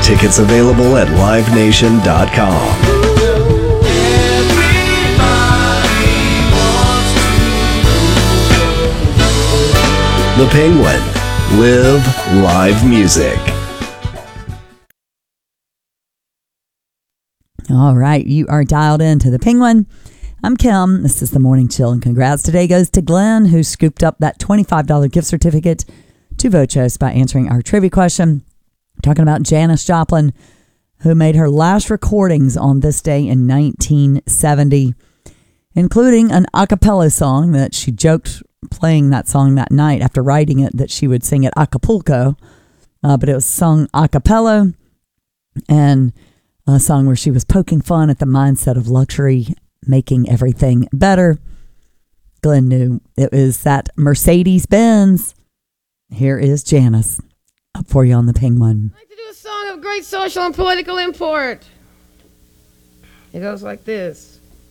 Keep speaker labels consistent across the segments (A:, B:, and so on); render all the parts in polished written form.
A: Tickets available at livenation.com. The Penguin. Live live music.
B: All right, you are dialed into The Penguin. I'm Kim. This is the Morning Chill, and congrats today goes to Glenn, who scooped up that $25 gift certificate to Vochos by answering our trivia question. We're talking about Janis Joplin, who made her last recordings on this day in 1970, including an a cappella song that she joked playing that song that night after writing it that she would sing at Acapulco, but it was sung a cappella, and a song where she was poking fun at the mindset of luxury making everything better. Glenn knew it was that Mercedes-Benz. Here is Janis up for you on The Penguin.
C: I'd like to do a song of great social and political import. It goes like this.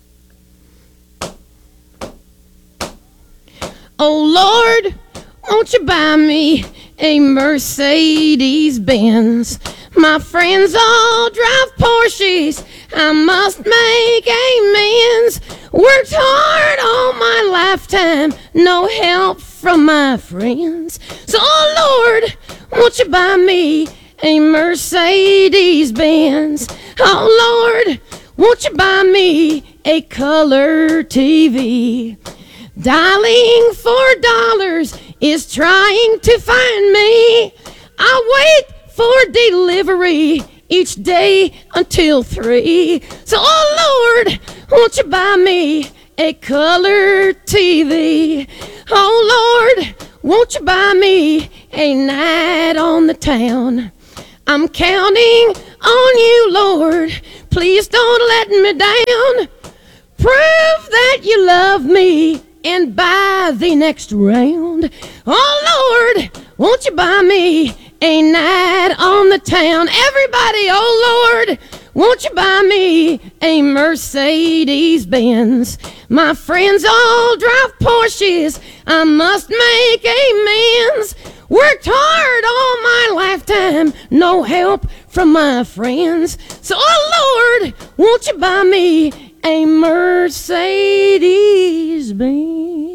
C: Oh Lord, won't you buy me a Mercedes-Benz? My friends all drive Porsches, I must make amends. Worked hard all my lifetime, no help from my friends. So oh Lord, won't you buy me a Mercedes-Benz? Oh Lord, won't you buy me a color TV? Dialing $4 is trying to find me. I wait for delivery each day until 3. So, oh Lord, won't you buy me a color TV? Oh Lord, won't you buy me a night on the town? I'm counting on you, Lord. Please don't let me down. Prove that you love me and buy the next round. Oh Lord, won't you buy me a night on the town? Everybody, oh Lord, won't you buy me a Mercedes-Benz? My friends all drive Porsches, I must make amends. Worked hard all my lifetime, no help from my friends. So oh Lord, won't you buy me a Mercedes-Benz?